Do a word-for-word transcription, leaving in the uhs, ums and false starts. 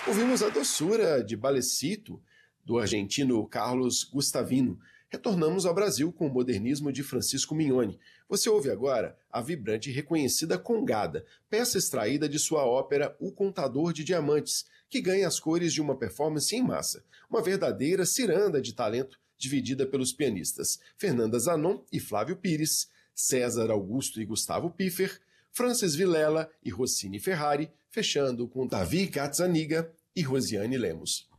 Ouvimos a doçura de Balecito, do argentino Carlos Gustavino. Retornamos ao Brasil com o modernismo de Francisco Mignoni. Você ouve agora a vibrante e reconhecida Congada, peça extraída de sua ópera O Contador de Diamantes, que ganha as cores de uma performance em massa, uma verdadeira ciranda de talento dividida pelos pianistas Fernanda Zanon e Flávio Pires, César Augusto e Gustavo Piffer, Francis Vilela e Rossini Ferrari, fechando com Davi Cazzaniga e Rosiane Lemos.